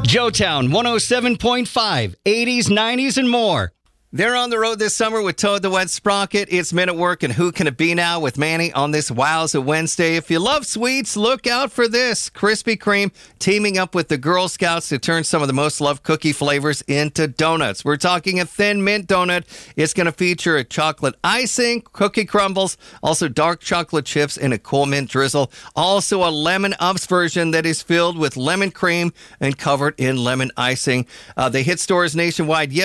Joetown 107.5, 80s, 90s, and more. They're on the road this summer with Toad the Wet Sprocket. It's Men at Work and Who Can It Be Now with Manny on this Wowza Wednesday. If you love sweets, look out for this. Krispy Kreme teaming up with the Girl Scouts to turn some of the most loved cookie flavors into donuts. We're talking a thin mint donut. It's going to feature a chocolate icing, cookie crumbles, also dark chocolate chips, and a cool mint drizzle. Also a lemon ups version that is filled with lemon cream and covered in lemon icing. They hit stores nationwide